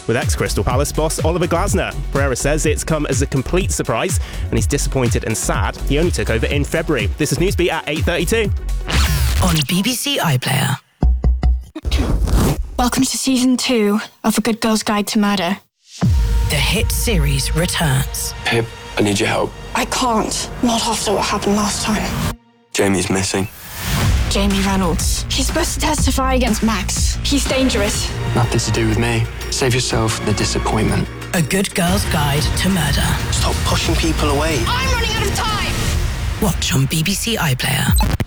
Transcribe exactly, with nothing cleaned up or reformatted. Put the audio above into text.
with ex-Crystal Palace boss Oliver Glasner. Pereira says it's come as a complete surprise and he's disappointed and sad. He only took over in February. This is Newsbeat at eight thirty-two. On B B C iPlayer. Welcome to season two of A Good Girl's Guide to Murder. The hit series returns. Pip, I need your help. I can't. Not after what happened last time. Jamie's missing. Jamie Reynolds. He's supposed to testify against Max. He's dangerous. Nothing to do with me. Save yourself the disappointment. A Good Girl's Guide to Murder. Stop pushing people away. I'm running out of time! Watch on B B C iPlayer.